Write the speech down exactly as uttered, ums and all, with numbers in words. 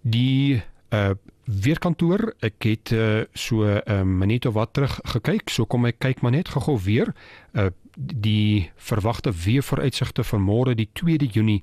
Die uh, weerkantoor, ek het uh, so 'n uh, minuut of wat terug gekyk, so kom ek kyk maar net gou-gou weer. Uh, die verwagte weervooruitsigte vir môre die tweede Junie